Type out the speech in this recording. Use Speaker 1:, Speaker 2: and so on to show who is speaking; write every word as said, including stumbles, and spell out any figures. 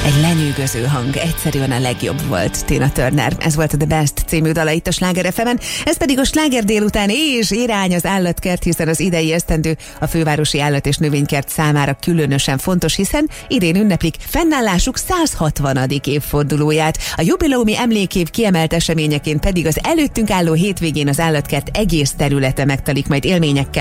Speaker 1: Egy lenyűgöző hang, egyszerűen a legjobb volt, Tina Turner. Ez volt a The Best című dala itt a Sláger ef emen. Ez pedig a Sláger délután és irány az állatkert, hiszen az idei esztendő a fővárosi állat- és növénykert számára különösen fontos, hiszen idén ünneplik fennállásuk száz hatvanadik évfordulóját. A jubileumi emlékév kiemelt eseményeként pedig az előttünk álló hétvégén az állatkert egész területe megtelik majd élményekkel,